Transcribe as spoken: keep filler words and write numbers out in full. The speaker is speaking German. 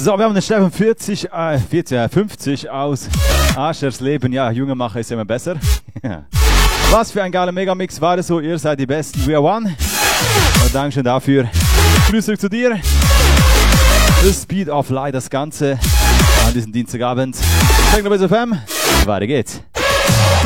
So, wir haben den Stefan vierzig, äh, vierzig, äh, fünfzig aus Aschersleben. Ja, Junge Macher ist immer besser. Was für ein geiler Megamix war das so? Ihr seid die Besten. We are one. Und Dankeschön dafür. Grüße zu dir. The Speed of Light, das Ganze an diesem Dienstagabend. Technobase F M. Weiter geht's.